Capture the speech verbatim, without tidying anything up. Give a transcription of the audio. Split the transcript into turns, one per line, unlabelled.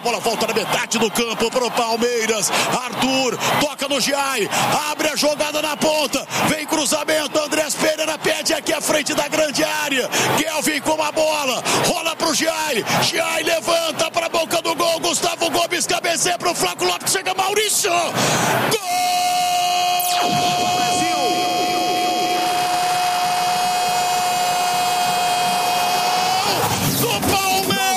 bola volta na metade do campo pro Palmeiras. Arthur toca no Giai, abre a jogada na ponta, vem cruzamento, Andrés Pereira pede aqui à frente da grande área. Kelvin com a bola, rola pro Giai, Giai levanta pra boca do gol, Gustavo Gomes cabeceia pro Flávio Lopes, chega Maurício, gol! Do Palmeiras!